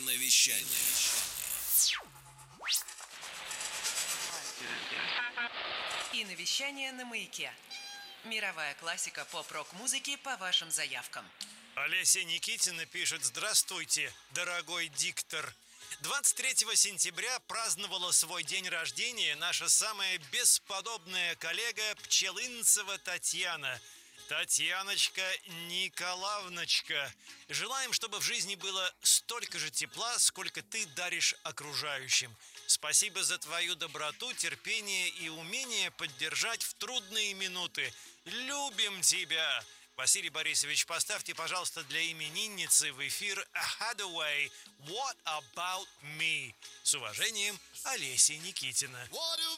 Киновещание. Киновещание на Маяке. Мировая классика поп-рок-музыки по вашим заявкам. Олеся Никитина пишет: «Здравствуйте, дорогой диктор. 23 сентября праздновала свой день рождения наша самая бесподобная коллега Пчелинцева Татьяна. Татьяночка Николаевночка, желаем, чтобы в жизни было столько же тепла, сколько ты даришь окружающим. Спасибо за твою доброту, терпение и умение поддержать в трудные минуты. Любим тебя!» Василий Борисович, поставьте, пожалуйста, для именинницы в эфир Hathaway «What About Me». С уважением, Олеся Никитина. What